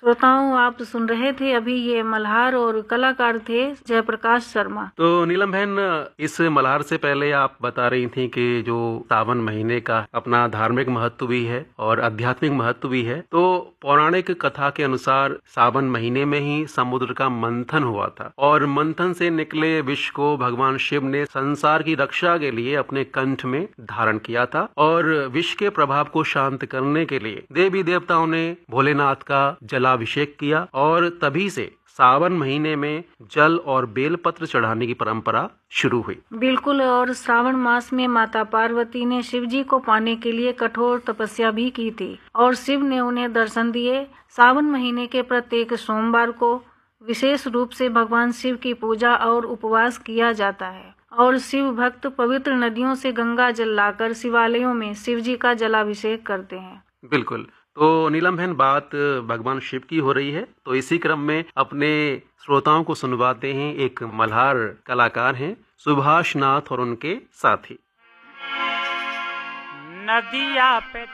श्रोताओं, आप सुन रहे थे अभी ये मल्हार और कलाकार थे जयप्रकाश शर्मा। तो नीलम बहन, इस मल्हार से पहले आप बता रही थी कि जो सावन महीने का अपना धार्मिक महत्व भी है और आध्यात्मिक महत्व भी है। तो पौराणिक कथा के अनुसार सावन महीने में ही समुद्र का मंथन हुआ था और मंथन से निकले विष को भगवान शिव ने संसार की रक्षा के लिए अपने कंठ में धारण किया था और विष के प्रभाव को शांत करने के लिए देवी देवताओं ने भोलेनाथ का जलाभिषेक किया और तभी से सावन महीने में जल और बेलपत्र चढ़ाने की परंपरा शुरू हुई। बिल्कुल, और श्रावण मास में माता पार्वती ने शिव जी को पाने के लिए कठोर तपस्या भी की थी और शिव ने उन्हें दर्शन दिए। सावन महीने के प्रत्येक सोमवार को विशेष रूप से भगवान शिव की पूजा और उपवास किया जाता है और शिव भक्त पवित्र नदियों से गंगा जल लाकर शिवालयों में शिव जी का जलाभिषेक करते हैं। बिल्कुल। तो नीलम बहन, बात भगवान शिव की हो रही है, तो इसी क्रम में अपने श्रोताओं को सुनवाते हैं, एक मल्हार कलाकार हैं सुभाष नाथ और उनके साथी। नदिया पे